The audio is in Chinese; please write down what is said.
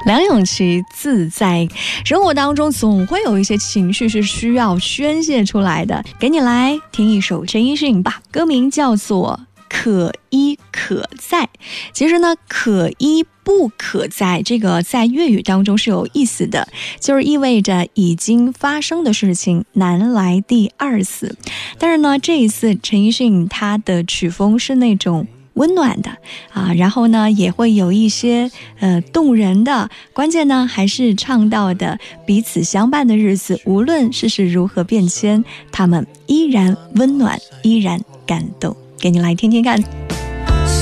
梁咏琪自在。生活当中总会有一些情绪是需要宣泄出来的，给你来听一首陈奕迅吧，歌名叫做可依可在。其实呢，可依不可在，这个在粤语当中是有意思的，就是意味着已经发生的事情难来第二次。但是呢，这一次陈奕迅他的曲风是那种温暖的然后呢也会有一些动人的，关键呢还是唱到的彼此相伴的日子，无论世事如何变迁，他们依然温暖，依然感动。给你来听听看。